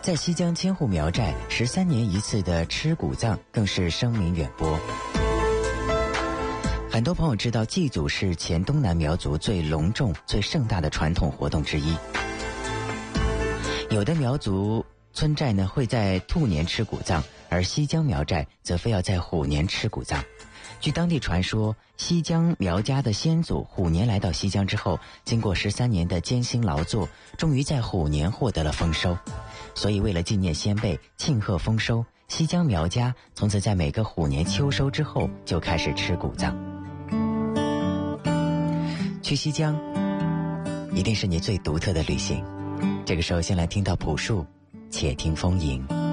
在西江千户苗寨13年一次的吃谷藏更是声名远播。很多朋友知道祭祖是前东南苗族最隆重最盛大的传统活动之一，有的苗族村寨呢会在兔年吃谷藏，而西江苗寨则非要在虎年吃谷藏。据当地传说，西江苗家的先祖虎年来到西江之后，经过13年的艰辛劳作，终于在虎年获得了丰收。所以为了纪念先辈，庆贺丰收，西江苗家从此在每个虎年秋收之后就开始吃谷藏。去西江一定是你最独特的旅行。这个时候先来听到朴树，且听风吟。